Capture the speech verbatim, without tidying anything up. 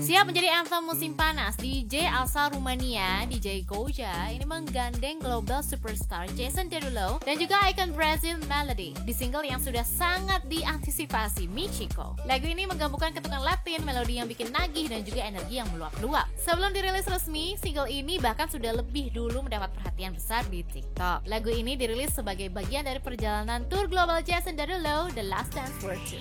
Siap menjadi anthem musim panas, D J asal Rumania, D J Goja ini menggandeng global superstar Jason Derulo dan juga ikon Brazil Melody di single yang sudah sangat diantisipasi, Michiko. Lagu ini menggabungkan ketukan Latin, melodi yang bikin nagih dan juga energi yang meluap-luap. Sebelum dirilis resmi, single ini bahkan sudah lebih dulu mendapat perhatian besar di TikTok. Lagu ini dirilis sebagai bagian dari perjalanan tour global Jason Derulo, The Last Dance World Tour.